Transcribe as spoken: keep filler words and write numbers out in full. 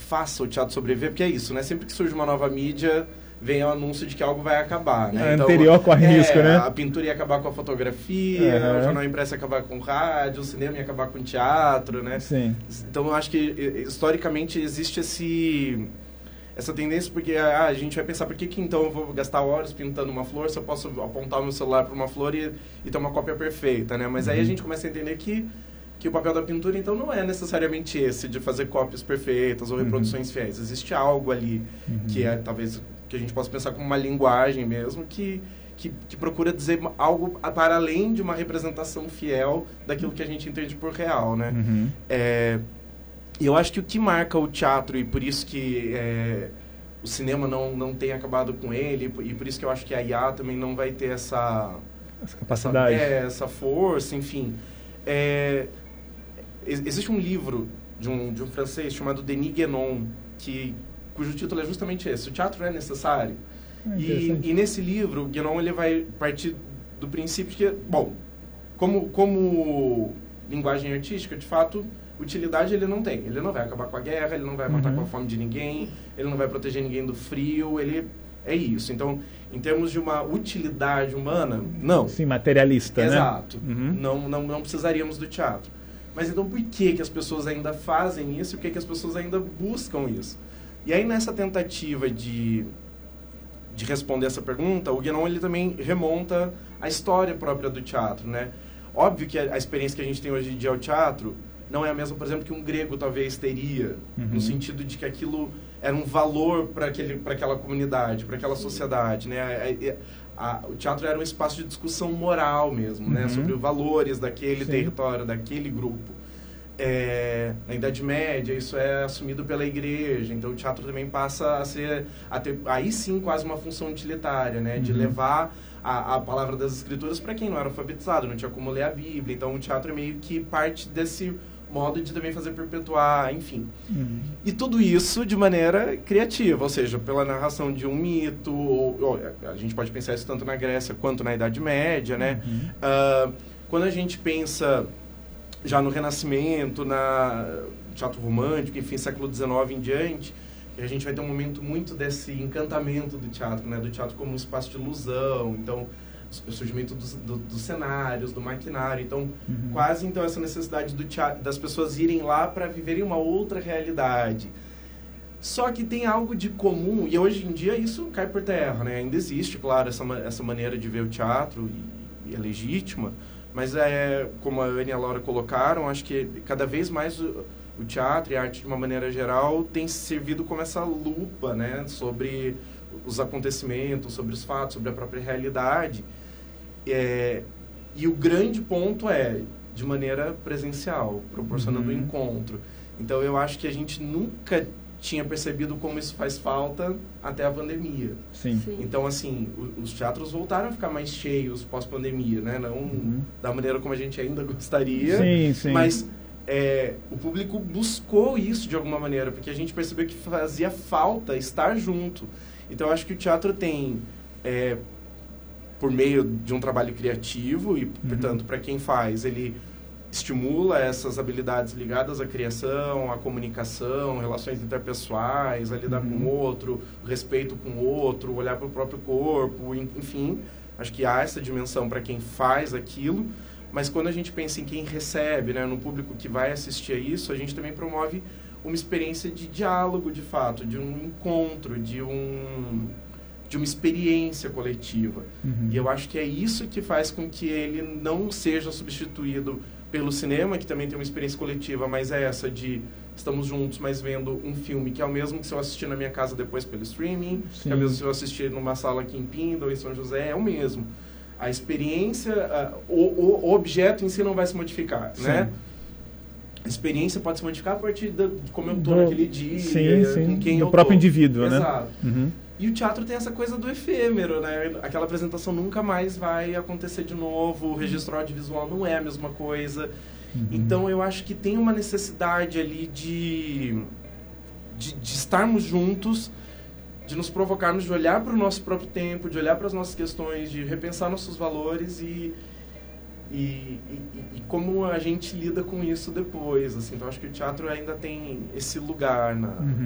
faça o teatro sobreviver, porque é isso, né? Sempre que surge uma nova mídia, vem o anúncio de que algo vai acabar, né? A então, anterior corre é, risco, né? A pintura ia acabar com a fotografia, Uhum. o jornal impresso ia acabar com o rádio, o cinema ia acabar com o teatro, né? Sim. Então, eu acho que, historicamente, existe esse... essa tendência, porque ah, a gente vai pensar, por que que então eu vou gastar horas pintando uma flor se eu posso apontar o meu celular para uma flor e, e ter uma cópia perfeita, né? Mas uhum. aí a gente começa a entender que, que o papel da pintura, então, não é necessariamente esse, de fazer cópias perfeitas ou reproduções uhum. fiéis. Existe algo ali uhum. que é, talvez, que a gente possa pensar como uma linguagem mesmo, que, que, que procura dizer algo para além de uma representação fiel daquilo que a gente entende por real, né? Uhum. É... E eu acho que o que marca o teatro, e por isso que é, o cinema não, não tem acabado com ele, e por isso que eu acho que a I A também não vai ter essa... Essa capacidade. Essa, é, essa força, enfim. É, existe um livro de um, de um francês chamado Denis Guénon, que, cujo título é justamente esse, O Teatro é Necessário. É e, e nesse livro, Guénon ele vai partir do princípio de que, bom, como, como linguagem artística, de fato... utilidade ele não tem. Ele não vai acabar com a guerra, ele não vai matar uhum. com a fome de ninguém, ele não vai proteger ninguém do frio, ele... É isso. Então, em termos de uma utilidade humana, não. Sim, materialista, Exato. né? Exato. Uhum. Não, não, não precisaríamos do teatro. Mas então, por que que as pessoas ainda fazem isso e por que que as pessoas ainda buscam isso? E aí, nessa tentativa de, de responder essa pergunta, o Guénon, ele também remonta a história própria do teatro, né? Óbvio que a, a experiência que a gente tem hoje em dia ao teatro não é a mesma, por exemplo, que um grego talvez teria, uhum. no sentido de que aquilo era um valor para aquela comunidade, para aquela sociedade, né? A, a, o teatro era um espaço de discussão moral mesmo, uhum. né? Sobre os valores daquele Sim. território, daquele grupo. É, na Idade Média, isso é assumido pela igreja, então o teatro também passa a ser, a ter, aí sim, quase uma função utilitária, né? De uhum. levar a, a palavra das escrituras para quem não era alfabetizado, não tinha como ler a Bíblia, então o teatro é meio que parte desse modo de também fazer perpetuar, enfim. Uhum. E tudo isso de maneira criativa, ou seja, pela narração de um mito, ou, ou, a gente pode pensar isso tanto na Grécia quanto na Idade Média, né? Uhum. Uh, quando a gente pensa já no Renascimento, na teatro romântico, enfim, século dezenove em diante, a gente vai ter um momento muito desse encantamento do teatro, né? Do teatro como um espaço de ilusão, então o surgimento dos, do, dos cenários, do maquinário, então uhum. quase então essa necessidade do teatro, das pessoas irem lá para viverem uma outra realidade. Só que tem algo de comum, e hoje em dia isso cai por terra, né? Ainda existe, claro, essa, essa maneira de ver o teatro, e, e é legítima, mas é, como a Ana e a Laura colocaram, acho que cada vez mais o, o teatro e a arte de uma maneira geral tem servido como essa lupa, né? Sobre os acontecimentos, sobre os fatos, sobre a própria realidade. É, e o grande ponto é de maneira presencial, proporcionando o uhum. um encontro. Então, eu acho que a gente nunca tinha percebido como isso faz falta até a pandemia. Sim. Sim. Então, assim, o, os teatros voltaram a ficar mais cheios pós-pandemia, né? Não uhum. da maneira como a gente ainda gostaria, sim, sim. mas é, o público buscou isso de alguma maneira, porque a gente percebeu que fazia falta estar junto. Então, eu acho que o teatro tem, é, por meio de um trabalho criativo, e, uhum. portanto, para quem faz, ele estimula essas habilidades ligadas à criação, à comunicação, relações interpessoais, a lidar uhum. com o outro, respeito com o outro, olhar para o próprio corpo, enfim. Acho que há essa dimensão para quem faz aquilo, mas quando a gente pensa em quem recebe, né, no público que vai assistir a isso, a gente também promove uma experiência de diálogo, de fato, de um encontro, de, um, de uma experiência coletiva. Uhum. E eu acho que é isso que faz com que ele não seja substituído pelo cinema, que também tem uma experiência coletiva, mas é essa de estamos juntos, mas vendo um filme que é o mesmo que se eu assistir na minha casa depois pelo streaming, Sim. que é o mesmo se eu assistir numa sala aqui em Pinda ou em São José, é o mesmo. A experiência, uh, o, o, o objeto em si não vai se modificar, Sim. né? A experiência pode se modificar a partir de como eu estou naquele dia, sim, sim. com quem do eu próprio tô. indivíduo, Exato. né? Exato. Uhum. E o teatro tem essa coisa do efêmero, né? Aquela apresentação nunca mais vai acontecer de novo, o registro audiovisual não é a mesma coisa. Uhum. Então, eu acho que tem uma necessidade ali de, de, de estarmos juntos, de nos provocarmos, de olhar para o nosso próprio tempo, de olhar para as nossas questões, de repensar nossos valores e, e, e, e como a gente lida com isso depois. Assim. Então, acho que o teatro ainda tem esse lugar na... Uhum.